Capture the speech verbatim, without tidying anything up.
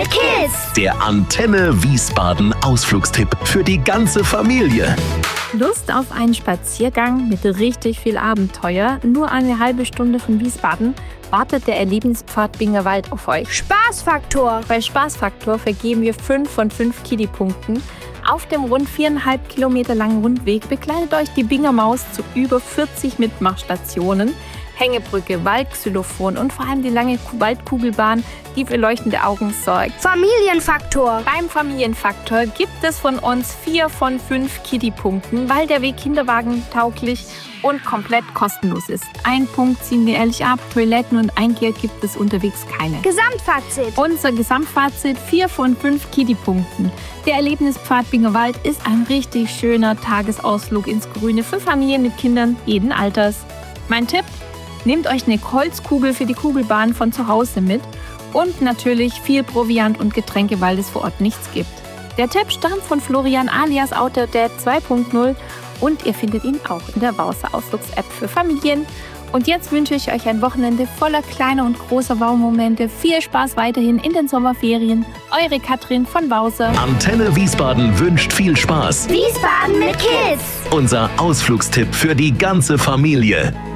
mit Kids. Der Antenne Wiesbaden Ausflugstipp für die ganze Familie. Lust auf einen Spaziergang mit richtig viel Abenteuer? Nur eine halbe Stunde von Wiesbaden wartet der Erlebnispfad Bingerwald auf euch. Spaßfaktor. Bei Spaßfaktor vergeben wir fünf von fünf Kiddy-Punkten. Auf dem rund viereinhalb Kilometer langen Rundweg begleitet euch die Bingermaus zu über vierzig Mitmachstationen. Hängebrücke, Waldxylophon und vor allem die lange Waldkugelbahn, die für leuchtende Augen sorgt. Familienfaktor. Beim Familienfaktor gibt es von uns vier von fünf Kiddy-Punkten, weil der Weg kinderwagentauglich und komplett kostenlos ist. Ein Punkt ziehen wir ehrlich ab, Toiletten und Eingeld gibt es unterwegs keine. Gesamtfazit. Unser Gesamtfazit, vier von fünf Kiddy-Punkten. Der Erlebnispfad Bingerwald ist ein richtig schöner Tagesausflug ins Grüne für Familien mit Kindern jeden Alters. Mein Tipp? Nehmt euch eine Holzkugel für die Kugelbahn von zu Hause mit und natürlich viel Proviant und Getränke, weil es vor Ort nichts gibt. Der Tipp stammt von Florian alias Outdoor-Dad zwei Punkt null und ihr findet ihn auch in der Wowser Ausflugs-App für Familien. Und jetzt wünsche ich euch ein Wochenende voller kleiner und großer Wow-Momente. Viel Spaß weiterhin in den Sommerferien. Eure Katrin von Wowser. Antenne Wiesbaden wünscht viel Spaß. Wiesbaden mit Kids. Unser Ausflugstipp für die ganze Familie.